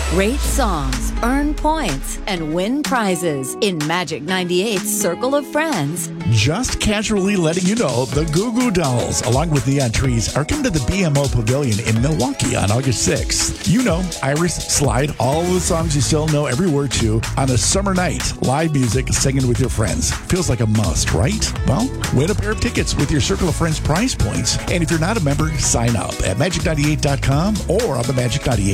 Rate songs, earn points, and win prizes in Magic 98's Circle of Friends. Just casually letting you know the Goo Goo Dolls, along with Neon Trees, are coming to the BMO Pavilion in Milwaukee on August 6th. You know, Iris, Slide, all of the songs you still know every word to on a summer night. Live music, singing with your friends. Feels like a must, right? Well, win a pair of tickets with your Circle of Friends prize points. And if you're not a member, sign up at magic98.com or on the Magic 98